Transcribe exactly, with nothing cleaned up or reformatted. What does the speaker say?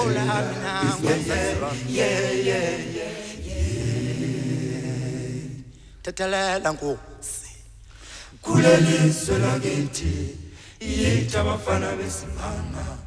yeah, yeah, yeah. Tetelela Nkosi kuleli swela kithi yitha abafana besimanga